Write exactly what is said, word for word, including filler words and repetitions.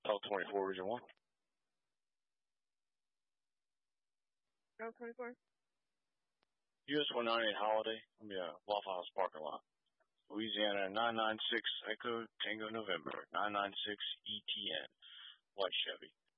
L twenty-four, Region one. L twenty-four. U S one ninety-eight Holiday. Let me uh, Waffle House parking lot. Louisiana nine nine six Echo Tango November. nine nine six E T N. White Chevy.